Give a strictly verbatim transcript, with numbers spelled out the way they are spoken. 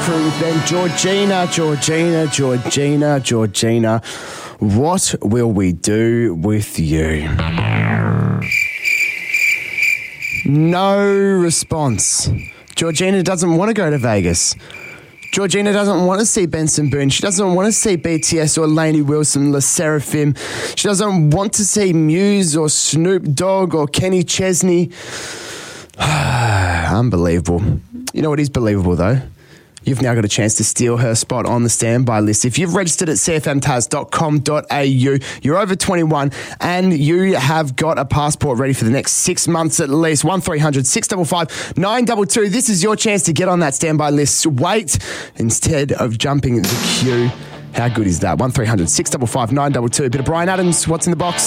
Crew with Ben. Georgina, Georgina, Georgina, Georgina. What will we do with you? No response. Georgina doesn't want to go to Vegas. Georgina doesn't want to see Benson Boone. She doesn't want to see B T S or Lainey Wilson, Le Seraphim. She doesn't want to see Muse or Snoop Dogg or Kenny Chesney. Unbelievable. You know what is believable, though? You've now got a chance to steal her spot on the standby list. If you've registered at c f m taz dot com dot a u, you're over twenty-one and you have got a passport ready for the next six months at least. one three hundred six five five nine two two. This is your chance to get on that standby list. Wait instead of jumping the queue. How good is that? one three hundred six five five nine two two. Bit of Bryan Adams. What's in the box?